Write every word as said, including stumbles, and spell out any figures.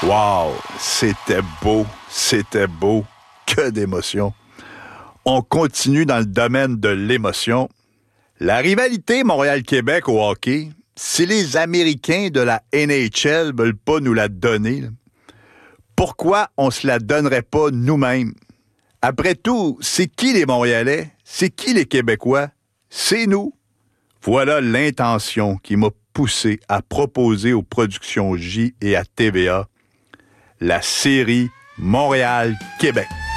Wow, c'était beau, c'était beau. Que d'émotion. On continue dans le domaine de l'émotion. La rivalité Montréal-Québec au hockey, si les Américains de la N H L veulent pas nous la donner, là, pourquoi on se la donnerait pas nous-mêmes? Après tout, c'est qui les Montréalais? C'est qui les Québécois? C'est nous. Voilà l'intention qui m'a poussé à proposer aux productions J et à T V A la série Montréal-Québec.